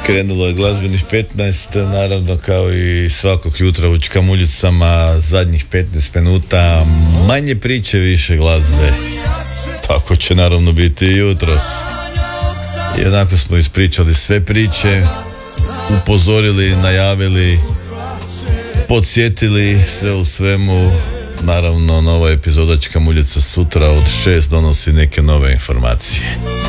Krenulo je glazbenih 15, naravno kao i svakog jutra u Čkamuljicama, zadnjih 15 minuta, manje priče, više glazbe. Tako će naravno biti i jutros. I onako smo ispričali sve priče, upozorili, najavili, podsjetili, sve u svemu. Naravno, nova epizoda Čkamuljica sutra od 6 donosi neke nove informacije.